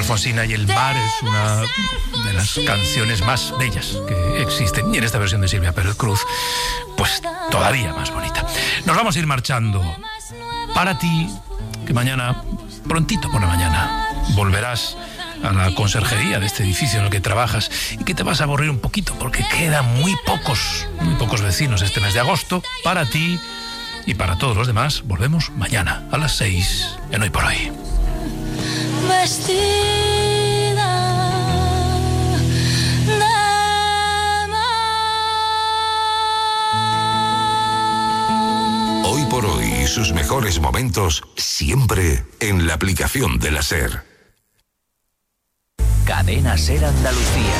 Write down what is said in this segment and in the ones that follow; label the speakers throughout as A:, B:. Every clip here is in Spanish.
A: Alfonsina, y el mar es una de las canciones más bellas que existen. Y en esta versión de Silvia Pérez Cruz, pues todavía más bonita. Nos vamos a ir marchando. Para ti, que mañana, prontito por la mañana, volverás a la conserjería de este edificio en el que trabajas y que te vas a aburrir un poquito porque quedan muy pocos vecinos este mes de agosto. Para ti y para todos los demás, volvemos mañana a las 6 en Hoy por Hoy.
B: Hoy por Hoy y sus mejores momentos siempre en la aplicación de la SER.
C: Cadena SER Andalucía.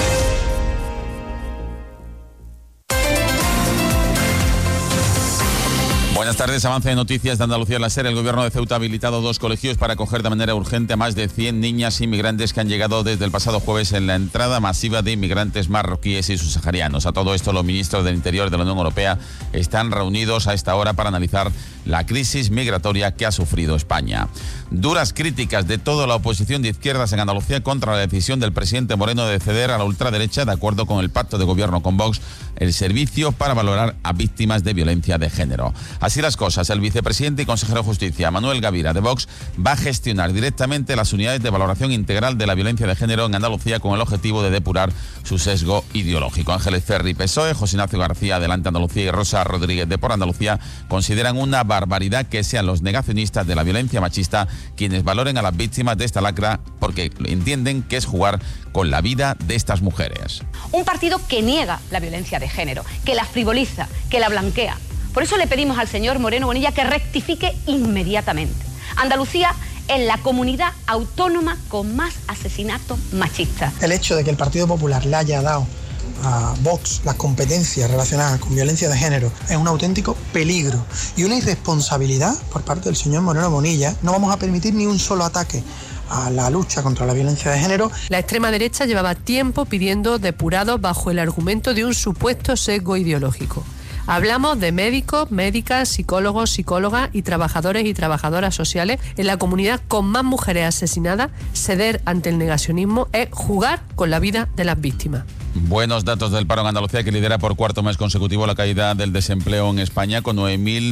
D: Buenas tardes, avance de noticias de Andalucía en la SER. El gobierno de Ceuta ha habilitado 2 colegios para acoger de manera urgente a más de 100 niñas inmigrantes que han llegado desde el pasado jueves en la entrada masiva de inmigrantes marroquíes y subsaharianos. A todo esto, los ministros del Interior de la Unión Europea están reunidos a esta hora para analizar la crisis migratoria que ha sufrido España. Duras críticas de toda la oposición de izquierdas en Andalucía contra la decisión del presidente Moreno de ceder a la ultraderecha, de acuerdo con el pacto de gobierno con Vox, el servicio para valorar a víctimas de violencia de género. Así las cosas, el vicepresidente y consejero de Justicia, Manuel Gavira, de Vox, va a gestionar directamente las unidades de valoración integral de la violencia de género en Andalucía con el objetivo de depurar su sesgo ideológico. Ángeles Ferri, PSOE, José Ignacio García, Adelante Andalucía, y Rosa Rodríguez, de Por Andalucía, consideran una barbaridad que sean los negacionistas de la violencia machista quienes valoren a las víctimas de esta lacra, porque entienden que es jugar con la vida de estas mujeres.
E: Un partido que niega la violencia de género, que la frivoliza, que la blanquea. Por eso le pedimos al señor Moreno Bonilla que rectifique inmediatamente. Andalucía es la comunidad autónoma con más asesinatos machistas.
F: El hecho de que el Partido Popular le haya dado a Vox las competencias relacionadas con violencia de género es un auténtico peligro y una irresponsabilidad por parte del señor Moreno Bonilla. No vamos a permitir ni un solo ataque a la lucha contra la violencia de género.
G: La extrema derecha llevaba tiempo pidiendo depurados bajo el argumento de un supuesto sesgo ideológico. Hablamos de médicos, médicas, psicólogos, psicólogas y trabajadores y trabajadoras sociales en la comunidad con más mujeres asesinadas. Ceder ante el negacionismo es jugar con la vida de las víctimas.
D: Buenos datos del paro en Andalucía, que lidera por cuarto mes consecutivo la caída del desempleo en España, con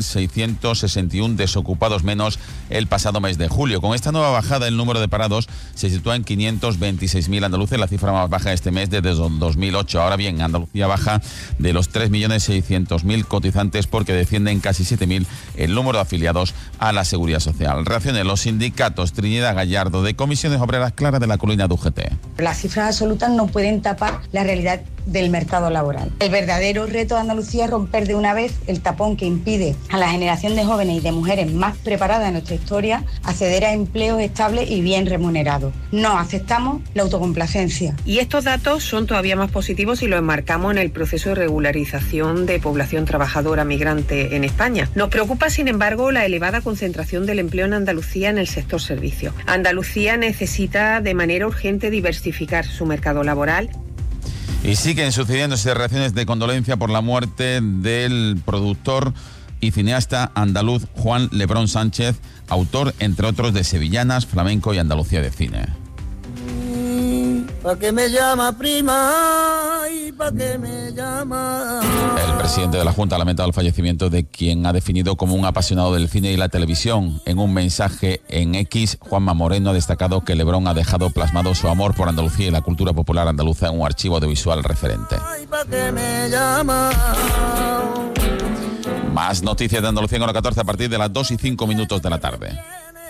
D: 9.661 desocupados menos el pasado mes de julio. Con esta nueva bajada, el número de parados se sitúa en 526.000 andaluces, la cifra más baja este mes desde 2008. Ahora bien, Andalucía baja de los 3.600.000 cotizantes porque descienden casi 7.000 el número de afiliados a la Seguridad Social. Reacciones los sindicatos. Trinidad Gallardo, de Comisiones Obreras, Clara de la Colina de UGT.
H: Las cifras absolutas no pueden tapar la realidad del mercado laboral. El verdadero reto de Andalucía es romper de una vez el tapón que impide a la generación de jóvenes y de mujeres más preparadas de nuestra historia acceder a empleos estables y bien remunerados. No aceptamos la autocomplacencia.
I: Y estos datos son todavía más positivos si los enmarcamos en el proceso de regularización de población trabajadora migrante en España. Nos preocupa, sin embargo, la elevada concentración del empleo en Andalucía en el sector servicio. Andalucía necesita de manera urgente diversificar su mercado laboral.
D: Y siguen sucediéndose reacciones de condolencia por la muerte del productor y cineasta andaluz Juan Lebrón Sánchez, autor, entre otros, de Sevillanas, Flamenco y Andalucía de cine.
J: ¿Pa' qué me llama prima? ¿Y pa' qué me llama?
D: El presidente de la Junta ha lamentado el fallecimiento de quien ha definido como un apasionado del cine y la televisión. En un mensaje en X, Juanma Moreno ha destacado que Lebrón ha dejado plasmado su amor por Andalucía y la cultura popular andaluza en un archivo audiovisual referente.
J: ¿Pa' qué me llama?
D: Más noticias de Andalucía en hora 14 a partir de las 2:05 de la tarde.